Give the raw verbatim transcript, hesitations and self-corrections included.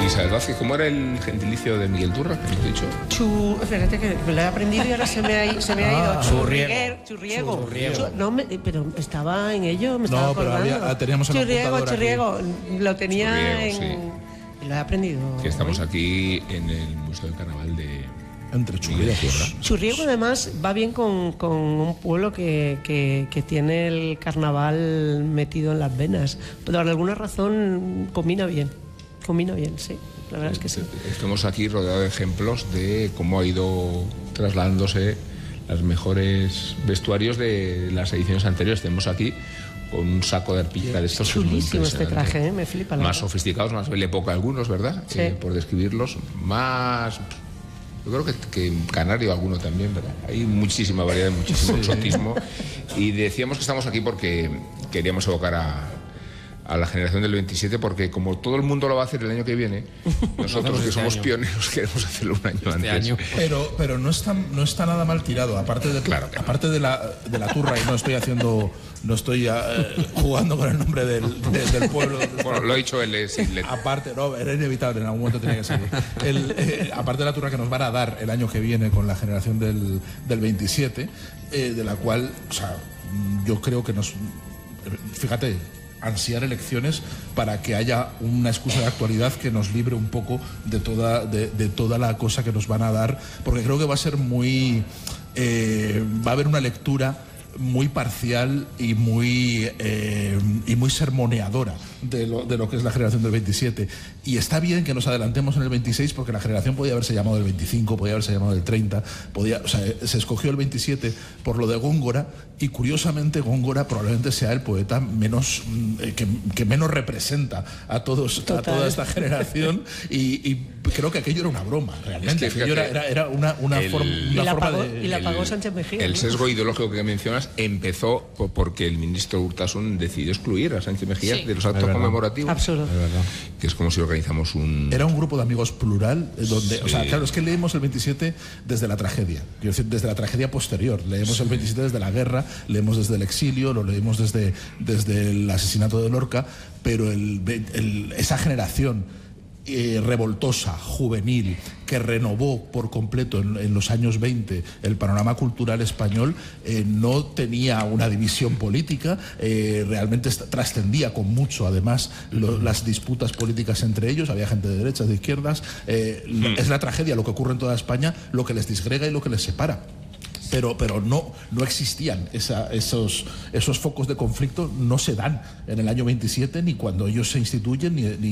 Isabel Vázquez, ¿cómo era el gentilicio de Miguel Turra? ¿Qué he dicho? Chu, fíjate que me lo he aprendido y ahora se me ha, se me ha ido. Ah, Churriego. Churriego. Churriego. Chu- no, me- pero estaba en ello, me No, estaba pero acordando. había- teníamos una Churriego, apuntadora Churriego. Lo tenía Churriego, en... sí. Y lo he aprendido. Que estamos hoy. aquí en el Museo del Carnaval de Entre Miguel churriegos. Turra. Churriego además va bien con, con un pueblo que, que, que tiene el carnaval metido en las venas. Pero por alguna razón combina bien. Combina bien, sí. La verdad es que sí. Estamos aquí rodeados de ejemplos de cómo ha ido trasladándose los mejores vestuarios de las ediciones anteriores. Tenemos aquí con un saco de arpillera de estos. Chulísimo este traje, ¿eh? Me flipa. la Más verdad. sofisticados, más de la época algunos, ¿verdad? Sí. Eh, por describirlos. Más... Yo creo que, que en canario alguno también, ¿verdad? Hay muchísima variedad, muchísimo exotismo. Y decíamos que estamos aquí porque queríamos evocar a, a la generación del veintisiete, porque como todo el mundo lo va a hacer el año que viene, nosotros que este somos año. pioneros queremos hacerlo un año Este antes. año. Pero, pero no, está, no está nada mal tirado, aparte de, Claro que no. aparte de, la, de la turra, y no estoy haciendo, no estoy eh, jugando con el nombre del, de- del pueblo. donde Bueno, está. lo ha dicho él, es inglés. Aparte, no, era inevitable, en algún momento tenía que salir. El, eh, aparte de la turra que nos van a dar el año que viene con la generación del, del veintisiete, eh, de la cual, o sea, yo creo que nos. Fíjate, ansiar elecciones para que haya una excusa de actualidad que nos libre un poco de toda, de, de toda la cosa que nos van a dar, porque creo que va a ser muy. Eh, va a haber una lectura muy parcial y muy eh, y muy sermoneadora de lo, de lo que es la generación del veintisiete, y está bien que nos adelantemos en el veintiséis, porque la generación podía haberse llamado el veinticinco, podía haberse llamado el treinta, podía, o sea, se escogió el veintisiete por lo de Góngora, y curiosamente Góngora probablemente sea el poeta menos eh, que, que menos representa a todos a Total. toda esta generación, y, y creo que aquello era una broma realmente. Es que, Aquello era, fíjate, era, era una, una, el- forma, Y una la forma pagó, de y la pagó el- Sánchez Mejía. El ¿no? sesgo ideológico que mencionas empezó po- porque el ministro Urtasun decidió excluir a Sánchez Mejía Sí. de los actos Es verdad. conmemorativos. Absurdo. Que es como si organizamos un... Era un grupo de amigos plural, eh, donde, o sea, Sí. claro, es que leemos el veintisiete desde la tragedia, quiero decir, desde la tragedia posterior. Leemos el veintisiete desde la guerra, leemos desde el exilio, lo leemos desde, desde el asesinato de Lorca, pero el, ve- el- esa generación eh, revoltosa, juvenil, que renovó por completo en, en los años veinte el panorama cultural español, eh, no tenía una división política, eh, realmente est- trascendía con mucho, además, lo- las disputas políticas entre ellos, había gente de derechas, de izquierdas, eh, lo- es la tragedia lo que ocurre en toda España, lo que les disgrega y lo que les separa. Pero, pero no, no existían esa- esos, esos focos de conflicto, no se dan en el año veintisiete, ni cuando ellos se instituyen, ni, ni